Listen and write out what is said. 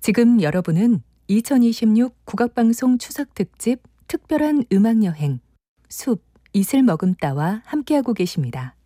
지금 여러분은 2026 국악방송 추석특집 특별한 음악여행 숲 이슬 머금따와 함께하고 계십니다.